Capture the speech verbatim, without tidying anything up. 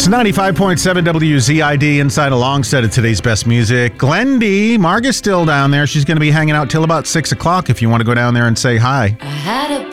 It's ninety-five point seven W Z I D inside a long set of today's best music. Glendy, Marga's still down there. She's going to be hanging out till about six o'clock if you want to go down there and say hi. I had a